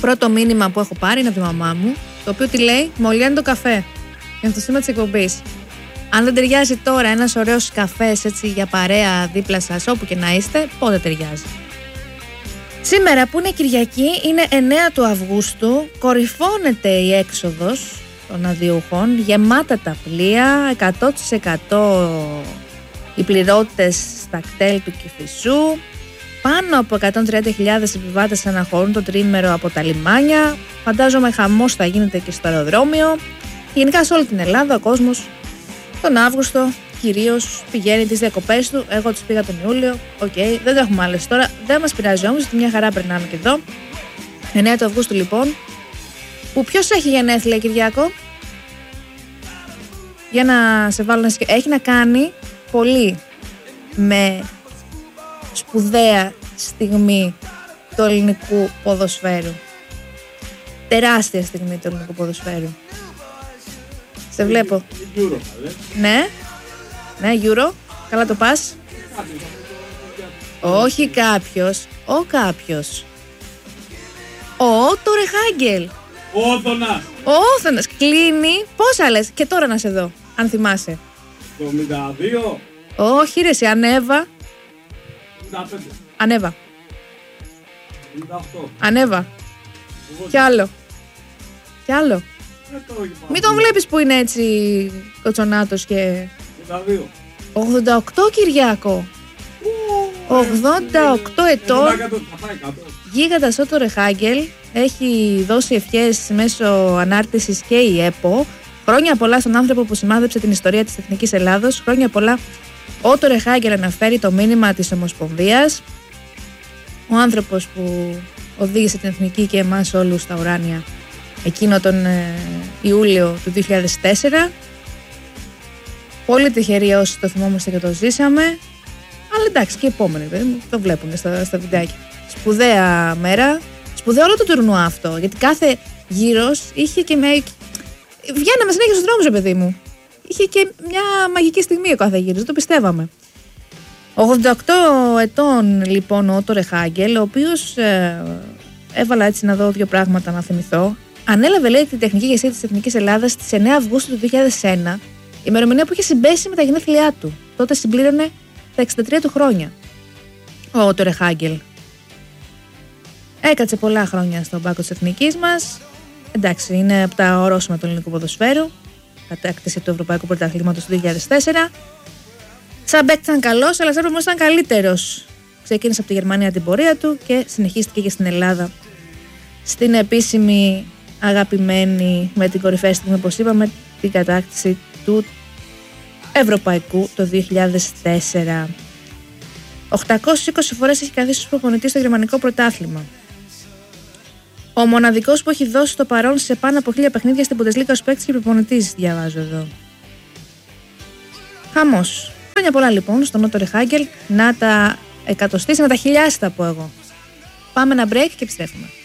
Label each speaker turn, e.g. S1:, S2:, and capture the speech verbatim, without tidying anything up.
S1: πρώτο μήνυμα που έχω πάρει είναι από τη μαμά μου, το οποίο τη λέει: μολιάνει το καφέ. Για το σήμα της εκπομπής. Αν δεν ταιριάζει τώρα ένας ωραίος καφές έτσι για παρέα δίπλα σας, όπου και να είστε, πότε ταιριάζει. Σήμερα που είναι Κυριακή, είναι εννέα του Αυγούστου, κορυφώνεται η έξοδος των αδειούχων, γεμάτα τα πλοία, εκατό τοις εκατό οι πληρώτες στα κτέλ του Κηφισού, πάνω από εκατόν τριάντα χιλιάδες επιβάτες αναχωρούν το τρίμερο από τα λιμάνια, φαντάζομαι χαμός θα γίνεται και στο αεροδρόμιο. Γενικά σε όλη την Ελλάδα ο κόσμος τον Αύγουστο κυρίως πηγαίνει τις διακοπές του. Εγώ τους πήγα τον Ιούλιο. Οκ, okay, δεν το έχουμε άλλες τώρα. Δεν μας πειράζει όμως, γιατί μια χαρά περνάμε και εδώ. εννέα του Αυγούστου λοιπόν. Που ποιος έχει γενέθλια, Κυριάκο? Για να σε βάλω να σκε... Έχει να κάνει πολύ με σπουδαία στιγμή του ελληνικού ποδοσφαίρου. Τεράστια στιγμή του ελληνικού ποδοσφαίρου. Σε βλέπω.
S2: Euro,
S1: ναι. Ναι, Euro. Καλά το πας. Όχι κάποιος. Ο κάποιος. Ο Ότο Ρεχάγκελ.
S2: Ο Όθωνας.
S1: Ο Όθωνας. Κλείνει. Πόσα λες? Και τώρα να σε δω, αν θυμάσαι.
S2: εβδομήντα δύο.
S1: Όχι ρε, σε ανέβα.
S2: εβδομήντα πέντε.
S1: Ανέβα.
S2: εβδομήντα οκτώ.
S1: Ανέβα. Κι άλλο. Κι άλλο. Μην τον βλέπεις που είναι έτσι κοτσονάτος και...
S2: ογδόντα δύο.
S1: ογδόντα οκτώ, Κυριάκο. ογδόντα οκτώ ετών. Γίγαντας Ότο Ρεχάγκελ. Έχει δώσει ευχές μέσω ανάρτησης και η ΕΠΟ. Χρόνια πολλά στον άνθρωπο που σημάδεψε την ιστορία της Εθνικής Ελλάδος. Χρόνια πολλά. Ότο Ρεχάγκελ αναφέρει το μήνυμα της Ομοσπονδίας. Ο άνθρωπος που οδήγησε την Εθνική και εμάς όλους στα ουράνια εκείνο τον ε, Ιούλιο του δύο χιλιάδες τέσσερα. Πολύ τυχεροί όσοι το θυμόμαστε και το ζήσαμε. Αλλά εντάξει, και οι επόμενοι παιδί, το βλέπουν στα, στα βιντεάκια. Σπουδαία μέρα. Σπουδαίο όλο το τουρνουά αυτό. Γιατί κάθε γύρος είχε και με. Βγαίναμε συνέχεια στους δρόμους, παιδί μου. Είχε και μια μαγική στιγμή ο κάθε γύρος. Δεν το πιστεύαμε. ογδόντα οκτώ ετών λοιπόν ο Ότο Ρεχάγκελ, ο οποίος ε, έβαλα έτσι να δω δύο πράγματα να θυμηθώ. Ανέλαβε, λέει, την τεχνική ηγεσία της Εθνικής Ελλάδας στις εννέα Αυγούστου του δύο χιλιάδες ένα, ημερομηνία που είχε συμπέσει με τα γενέθλιά του. Τότε συμπλήρωνε τα εξήντα τρία του χρόνια. Ο Ότο Ρεχάγκελ. Έκατσε πολλά χρόνια στον πάγκο της Εθνικής μας. Εντάξει, είναι από τα ορόσημα του ελληνικού ποδοσφαίρου. Κατάκτηση του Ευρωπαϊκού Πρωταθλήματος του δύο χιλιάδες τέσσερα. Σαν παίκτη ήταν καλός, αλλά σαν όμως ήταν καλύτερος. Ξεκίνησε από τη Γερμανία την πορεία του και συνεχίστηκε και στην Ελλάδα. Στην επίσημη αγαπημένη με την κορυφαία στιγμή, όπως είπαμε, την κατάκτηση του Ευρωπαϊκού το δύο χιλιάδες τέσσερα. οκτακόσιες είκοσι φορές έχει καθίσει ως προπονητής στο γερμανικό πρωτάθλημα. Ο μοναδικός που έχει δώσει το παρόν σε πάνω από χίλια παιχνίδια στην Bundesliga ως παίκτης και προπονητής, διαβάζω εδώ. Χαμός. Χρόνια πολλά λοιπόν στον Ότο Ρεχάγκελ, να τα εκατοστήσει, να τα χιλιάσει, θα πω εγώ. Πάμε ένα break και επιστρέφουμε.